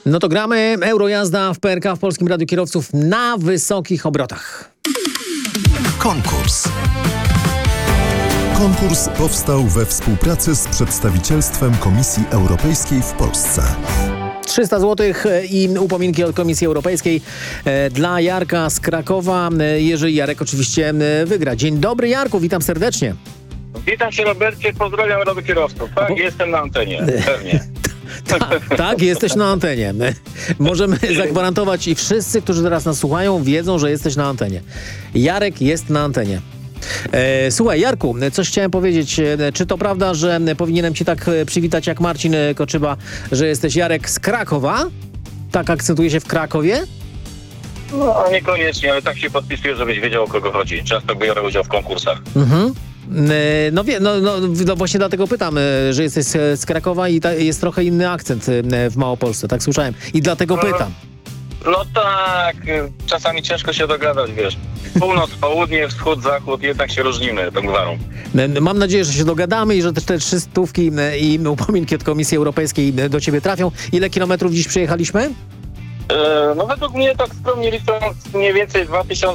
No to gramy. Eurojazda w PRK w Polskim Radiu Kierowców na wysokich obrotach. Konkurs. Konkurs powstał we współpracy z przedstawicielstwem Komisji Europejskiej w Polsce. 300 zł i upominki od Komisji Europejskiej dla Jarka z Krakowa, jeżeli Jarek oczywiście wygra. Dzień dobry, Jarku, witam serdecznie. Witam się, Robercie, pozdrawiam Rady Kierowców. Tak, jestem na antenie, pewnie. Tak, jesteś na antenie. Możemy zagwarantować i wszyscy, którzy teraz nas słuchają, wiedzą, że jesteś na antenie. Jarek jest na antenie. Słuchaj, Jarku, coś chciałem powiedzieć. Czy to prawda, że powinienem cię tak przywitać jak Marcin Koczyba, że jesteś Jarek z Krakowa? Tak akcentuje się w Krakowie? No, niekoniecznie, ale tak się podpisuję, żebyś wiedział, o kogo chodzi. Często biorę udział w konkursach. Mhm. No właśnie dlatego pytam, że jesteś z Krakowa i jest trochę inny akcent w Małopolsce, tak słyszałem. I dlatego pytam. No tak, czasami ciężko się dogadać, wiesz. Północ, południe, wschód, zachód, jednak się różnimy tą gwarą. Mam nadzieję, że się dogadamy i że też te 300 i upominki od Komisji Europejskiej do ciebie trafią. Ile kilometrów dziś przejechaliśmy? No według mnie, tak skromnie licząc, mniej więcej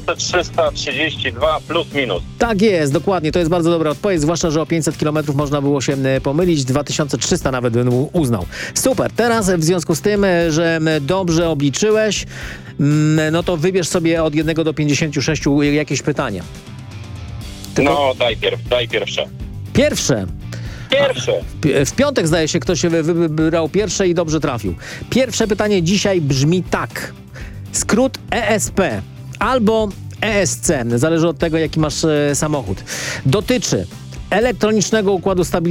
2332 plus minus. Tak jest, dokładnie. To jest bardzo dobra odpowiedź, zwłaszcza, że o 500 kilometrów można było się pomylić. 2300 nawet bym uznał. Super. Teraz w związku z tym, że dobrze obliczyłeś, no to wybierz sobie od 1 do 56 jakieś pytania. No, daj pierwsze. Pierwsze. W piątek, zdaje się, ktoś wybrał pierwsze i dobrze trafił. Pierwsze pytanie dzisiaj brzmi tak. Skrót ESP albo ESC, zależy od tego, jaki masz samochód, dotyczy elektronicznego układu stabilizacji